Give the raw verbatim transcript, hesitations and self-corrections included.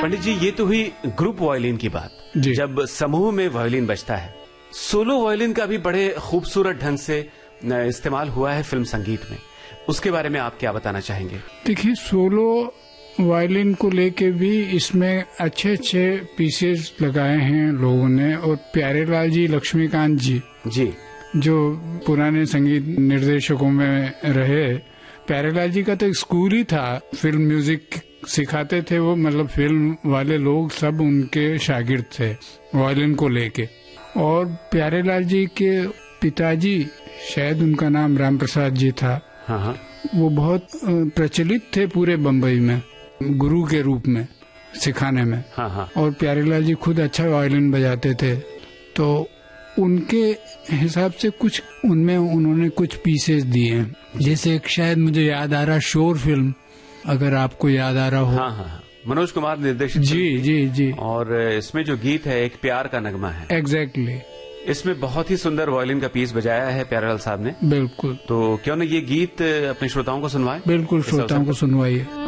पंडित जी, ये तो हुई ग्रुप वायलिन की बात। जब समूह में वायलिन बजता है, सोलो वायलिन का भी बड़े खूबसूरत ढंग से इस्तेमाल हुआ है फिल्म संगीत में, उसके बारे में आप क्या बताना चाहेंगे? देखिए, सोलो वायलिन को लेके भी इसमें अच्छे अच्छे पीसेस लगाए हैं लोगों ने, और प्यारेलाल जी, लक्ष्मीकांत जी जी जो पुराने संगीत निर्देशकों में रहे, प्यारेलाल जी का तो स्कूल ही था, फिल्म म्यूजिक सिखाते थे वो, मतलब फिल्म वाले लोग सब उनके शागिर्द थे वायलिन को लेके। और प्यारेलाल जी के पिताजी, शायद उनका नाम राम प्रसाद जी था, हाँ हाँ। वो बहुत प्रचलित थे पूरे बम्बई में गुरु के रूप में सिखाने में। हाँ हाँ। और प्यारेलाल जी खुद अच्छा वायलिन बजाते थे, तो उनके हिसाब से कुछ उनमें उन्होंने कुछ पीसेस दिए हैं। जैसे एक शायद मुझे याद आ रहा, शोर फिल्म, अगर आपको याद आ रहा हो। हाँ हाँ, मनोज कुमार निर्देशित। जी जी जी। और इसमें जो गीत है, एक प्यार का नगमा है। Exactly exactly. इसमें बहुत ही सुंदर वायलिन का पीस बजाया है प्यारेलाल साहब ने। बिल्कुल। तो क्यों न ये गीत अपने श्रोताओं को सुनवाएं? बिल्कुल, श्रोताओं को सुनवाइए।